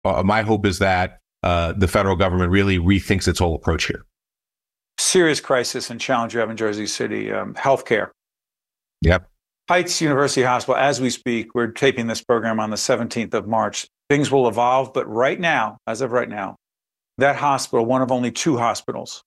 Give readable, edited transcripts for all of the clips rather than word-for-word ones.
my hope is that the federal government really rethinks its whole approach here. Serious crisis and challenge you have in Jersey City, healthcare. Yep. Heights University Hospital, as we speak, we're taping this program on the 17th of March. Things will evolve, but right now, as of right now, that hospital, one of only 2 hospitals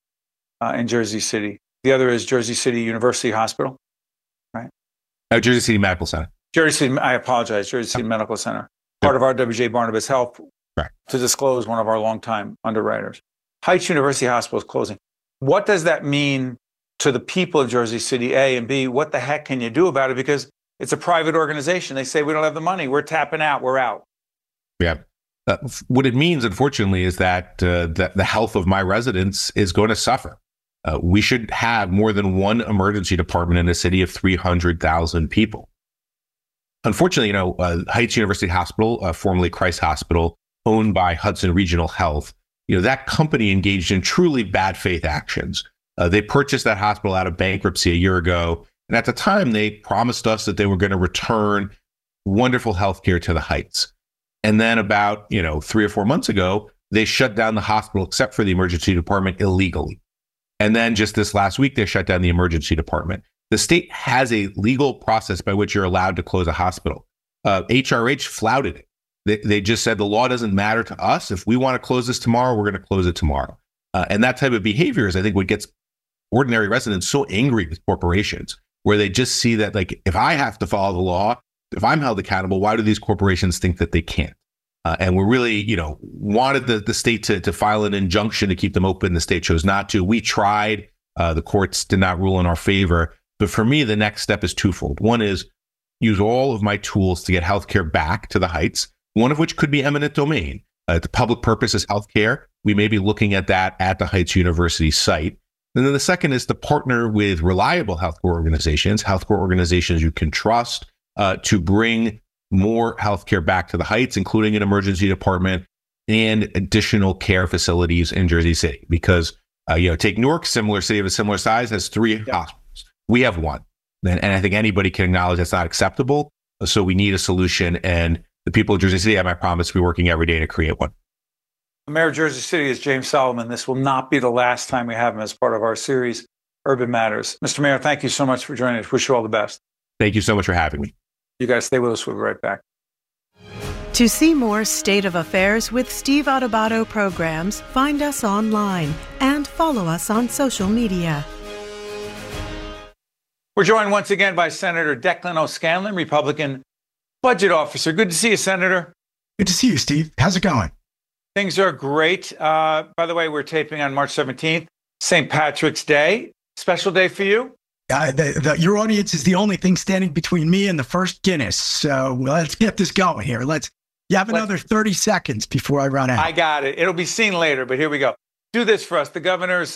in Jersey City. The other is Jersey City University Hospital, right? Jersey City Medical Center. Jersey City, I apologize, Jersey City Medical Center. Part of RWJ Barnabas Health, right, to disclose one of our longtime underwriters. Heights University Hospital is closing. What does that mean to the people of Jersey City, A, and B, what the heck can you do about it? Because it's a private organization. They say, we don't have the money. We're tapping out. We're out. Yeah. What it means, unfortunately, is that the health of my residents is going to suffer. We should have more than one emergency department in a city of 300,000 people. Unfortunately, Heights University Hospital, formerly Christ Hospital, owned by Hudson Regional Health, that company engaged in truly bad faith actions. They purchased that hospital out of bankruptcy a year ago. And at the time, they promised us that they were going to return wonderful healthcare to the Heights. And then about, 3 or 4 months ago, they shut down the hospital except for the emergency department illegally. And then just this last week, they shut down the emergency department. The state has a legal process by which you're allowed to close a hospital. HRH flouted it. They just said the law doesn't matter to us. If we want to close this tomorrow, we're going to close it tomorrow. And that type of behavior is, I think, what gets ordinary residents so angry with corporations, where they just see that, like, if I have to follow the law, if I'm held accountable, why do these corporations think that they can't? And we really, wanted the state to file an injunction to keep them open. The state chose not to. We tried. The courts did not rule in our favor. But for me, the next step is twofold. One is use all of my tools to get healthcare back to the Heights, one of which could be eminent domain. The public purpose is healthcare. We may be looking at that at the Heights University site. And then the second is to partner with reliable healthcare organizations you can trust, to bring more healthcare back to the Heights, including an emergency department and additional care facilities in Jersey City. Because, take Newark, similar city of a similar size, has 3 hospitals. We have 1. And I think anybody can acknowledge that's not acceptable. So we need a solution. And the people of Jersey City have my promise to be working every day to create one. The Mayor of Jersey City is James Solomon. This will not be the last time we have him as part of our series, Urban Matters. Mr. Mayor, thank you so much for joining us. Wish you all the best. Thank you so much for having me. You guys stay with us. We'll be right back. To see more State of Affairs with Steve Adubato programs, find us online and follow us on social media. We're joined once again by Senator Declan O'Scanlan, Republican Budget Officer. Good to see you, Senator. Good to see you, Steve. How's it going? Things are great. By the way, we're taping on March 17th, St. Patrick's Day. Special day for you? Your audience is the only thing standing between me and the first Guinness. So let's get this going here. You have another 30 seconds before I run out. I got it. It'll be seen later, but here we go. Do this for us. The governor's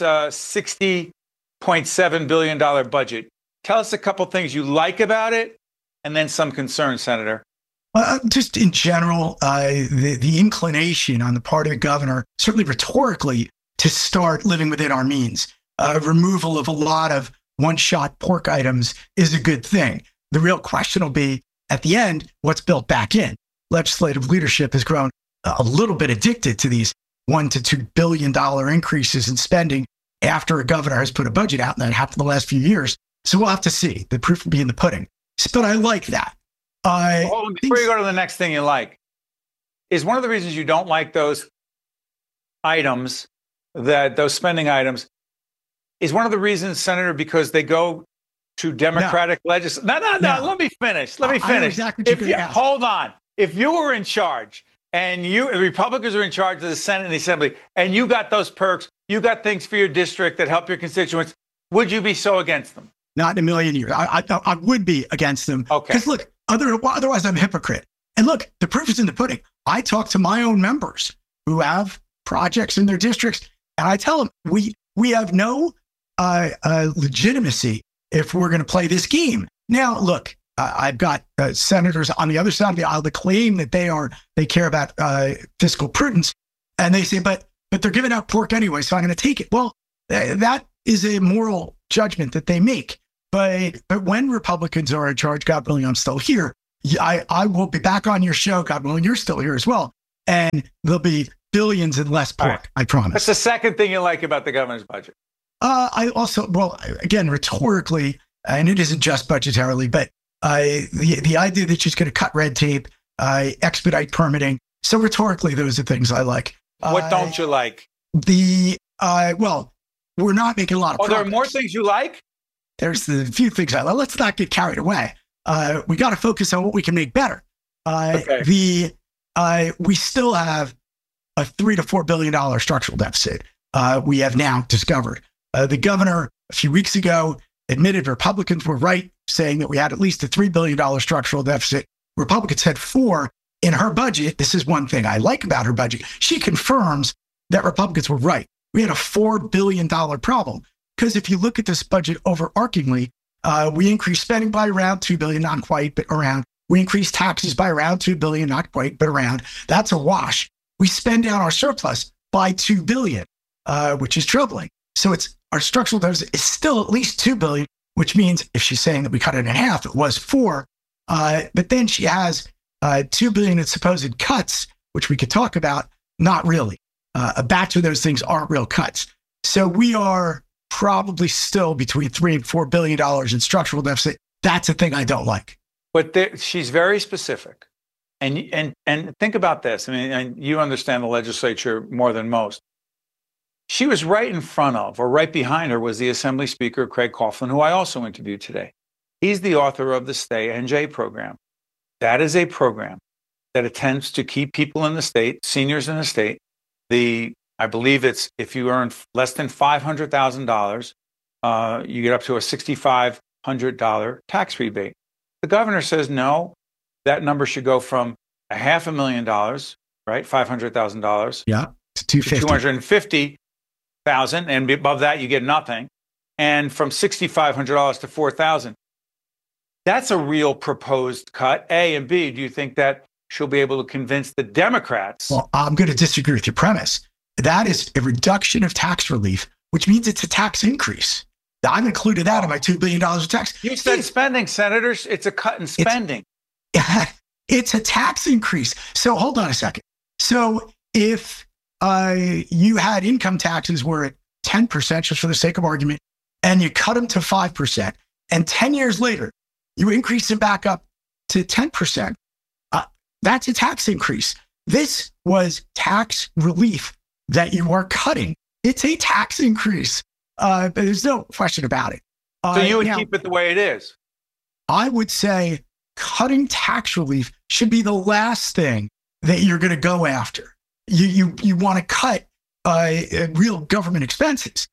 $60.7 billion budget. Tell us a couple things you like about it, and then some concerns, Senator. Just in general, the inclination on the part of the governor, certainly rhetorically, to start living within our means. Removal of a lot of one-shot pork items is a good thing. The real question will be, at the end, what's built back in? Legislative leadership has grown a little bit addicted to these $1 to $2 billion increases in spending after a governor has put a budget out, and that happened the last few years. So we'll have to see. The proof will be in the pudding. But I like that. Before you go to the next thing you like, is one of the reasons you don't like those items, those spending items, is one of the reasons, Senator, because they go to Democratic legislators? No. Let me finish. Let me finish. Exactly hold on. If you were in charge and the Republicans are in charge of the Senate and the Assembly, and you got those perks, you got things for your district that help your constituents, would you be so against them? Not in a million years. I would be against them. Okay. Because look, otherwise I'm a hypocrite. And look, the proof is in the pudding. I talk to my own members who have projects in their districts, and I tell them we have no legitimacy if we're going to play this game. Now, look, I've got senators on the other side of the aisle that claim that they care about fiscal prudence, and they say, but they're giving out pork anyway, so I'm going to take it. Well, that is a moral judgment that they make. But when Republicans are in charge, God willing, I'm still here. I will be back on your show, God willing, you're still here as well. and there'll be billions in less pork. Right. I promise. That's the second thing you like about the governor's budget. I also, well, again, rhetorically, and it isn't just budgetarily, but the idea that she's going to cut red tape, expedite permitting. So rhetorically, those are things I like. What don't you like? Well, we're not making a lot of progress. There are more things you like? There's the few things I like. Let's not get carried away. We got to focus on what we can make better. Okay. We still have a $3 to $4 billion structural deficit. We have now discovered. The governor a few weeks ago admitted Republicans were right, saying that we had at least a $3 billion structural deficit. Republicans had $4 in her budget. This is one thing I like about her budget. She confirms that Republicans were right. We had a $4 billion problem. Because if you look at this budget overarchingly, we increased spending by around $2 billion, not quite, but around. We increased taxes by around $2 billion, not quite, but around. That's a wash. We spend down our surplus by $2 billion, which is troubling. So our structural deficit is still at least $2 billion, which means if she's saying that we cut it in half, it was $4. But then she has $2 billion in supposed cuts, which we could talk about. Not really. A batch of those things aren't real cuts. So we are probably still between $3 and $4 billion in structural deficit. That's a thing I don't like. But she's very specific. And think about this. I mean, and you understand the legislature more than most. She was right in front of, or right behind her, was the Assembly Speaker, Craig Coughlin, who I also interviewed today. He's the author of the Stay NJ program. That is a program that attempts to keep people in the state, seniors in the state. I believe it's if you earn less than $500,000, you get up to a $6,500 tax rebate. The governor says no, that number should go from $500,000, right, $500,000, yeah, to $250,000, and above that you get nothing, and from $6,500 to $4,000. That's a real proposed cut. A and B. Do you think that she'll be able to convince the Democrats? Well, I'm going to disagree with your premise. That is a reduction of tax relief, which means it's a tax increase. I've included that in my $2 billion of tax. You said spending, senators. It's a cut in spending. It's a tax increase. So hold on a second. So if you had income taxes were at 10%, just for the sake of argument, and you cut them to 5%, and 10 years later, you increase them back up to 10%, that's a tax increase. This was tax relief that you are cutting. It's a tax increase. But there's no question about it. So you would keep it the way it is? I would say cutting tax relief should be the last thing that you're going to go after. You want to cut real government expenses.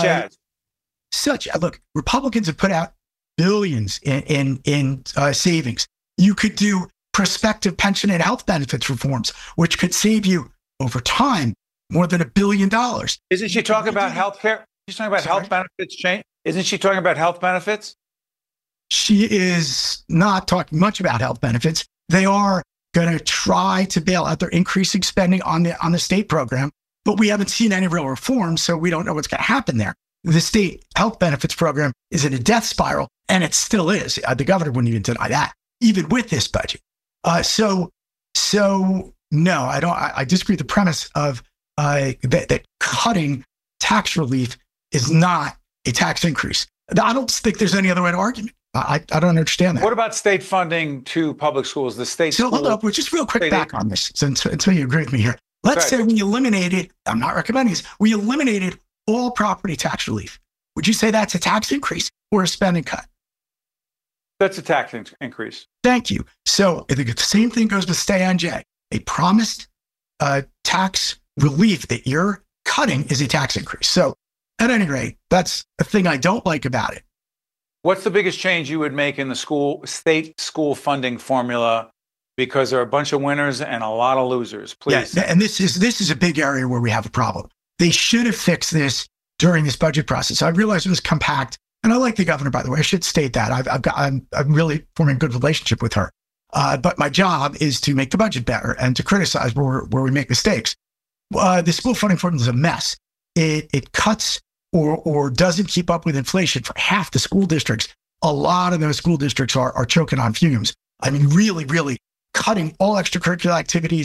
Look, Republicans have put out billions in savings. You could do prospective pension and health benefits reforms, which could save you over time more than $1 billion. Isn't she talking about health care? She's talking about health benefits change. Isn't she talking about health benefits? She is not talking much about health benefits. They are going to try to bail out their increasing spending on the state program, but we haven't seen any real reforms, so we don't know what's going to happen there. The state health benefits program is in a death spiral, and it still is. The governor wouldn't even deny that, even with this budget. So no, I don't. I disagree with the premise of that cutting tax relief is not a tax increase. I don't think there's any other way to argue it. I don't understand that. What about state funding to public schools? The state. So hold up, we're just real quick back on this until you agree with me here. Let's say we eliminated. I'm not recommending this. We eliminated all property tax relief. Would you say that's a tax increase or a spending cut? That's a tax increase. Thank you. So I think the same thing goes with Stay NJ. A promised tax relief that you're cutting is a tax increase. So at any rate, that's a thing I don't like about it. What's the biggest change you would make in the state school funding formula? Because there are a bunch of winners and a lot of losers. Please. Yeah, and this is a big area where we have a problem. They should have fixed this during this budget process. I realized it was compact, and I like the governor, by the way. I should state that I'm really forming a good relationship with her. But my job is to make the budget better and to criticize where we make mistakes. The school funding formula is a mess. It cuts or doesn't keep up with inflation for half the school districts. A lot of those school districts are choking on fumes. I mean, really, really cutting all extracurricular activities,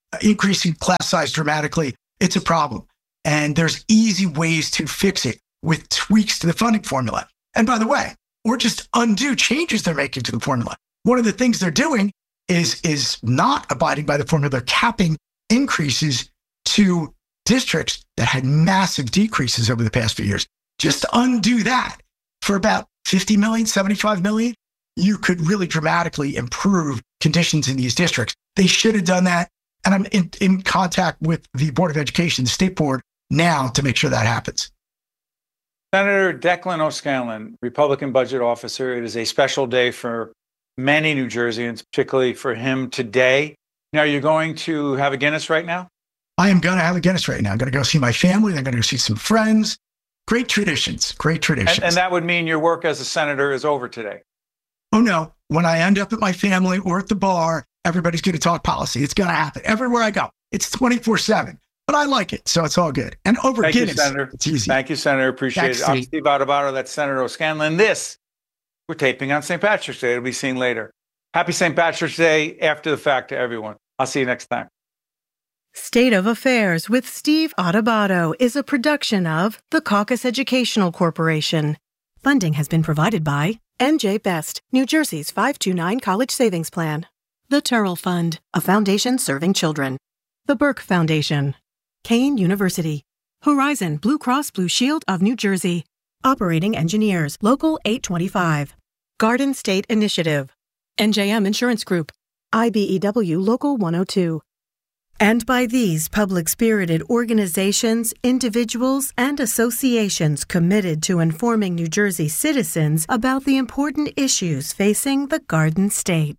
increasing class size dramatically, it's a problem. And there's easy ways to fix it with tweaks to the funding formula. And by the way, or just undo changes they're making to the formula. One of the things they're doing is not abiding by the formula. They're capping increases to districts that had massive decreases over the past few years. Just undo that for about 50 million, 75 million, you could really dramatically improve conditions in these districts. They should have done that. And I'm in contact with the Board of Education, the state board, now to make sure that happens. Senator Declan O'Scanlan, Republican budget officer. It is a special day for many New Jerseyans, particularly for him today. Now, you're going to have a Guinness right now? I am going to have a Guinness right now. I'm going to go see my family. I'm going to go see some friends. Great traditions, great traditions. And that would mean your work as a senator is over today. Oh, no. When I end up at my family or at the bar, everybody's going to talk policy. It's going to happen everywhere I go. It's 24/7. But I like it, so it's all good. And over Thank Guinness, you, Senator. It's easy. Thank you, Senator. Appreciate Thanks, it. I'm Steve. Steve Adubato. That's Senator O'Scanlan. We're taping on St. Patrick's Day. It'll be seen later. Happy St. Patrick's Day after the fact to everyone. I'll see you next time. State of Affairs with Steve Adubato is a production of the Caucus Educational Corporation. Funding has been provided by NJ Best, New Jersey's 529 College Savings Plan, the Turrell Fund, a foundation serving children, the Burke Foundation, Kane University, Horizon Blue Cross Blue Shield of New Jersey, Operating Engineers, Local 825, Garden State Initiative, NJM Insurance Group, IBEW Local 102, and by these public-spirited organizations, individuals, and associations committed to informing New Jersey citizens about the important issues facing the Garden State.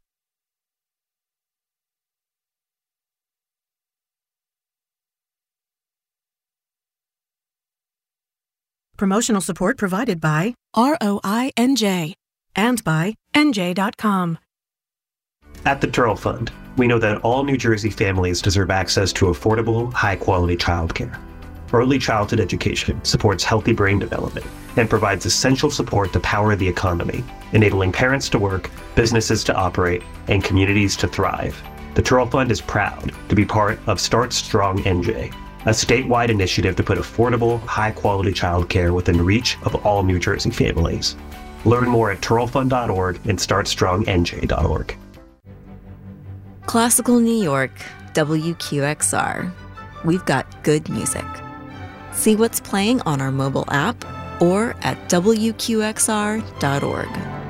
Promotional support provided by ROINJ and by NJ.com. At the Turrell Fund, we know that all New Jersey families deserve access to affordable, high-quality childcare. Early childhood education supports healthy brain development and provides essential support to power the economy, enabling parents to work, businesses to operate, and communities to thrive. The Turrell Fund is proud to be part of Start Strong NJ, a statewide initiative to put affordable, high-quality childcare within reach of all New Jersey families. Learn more at turrellfund.org and startstrongnj.org. Classical New York, WQXR. We've got good music. See what's playing on our mobile app or at WQXR.org.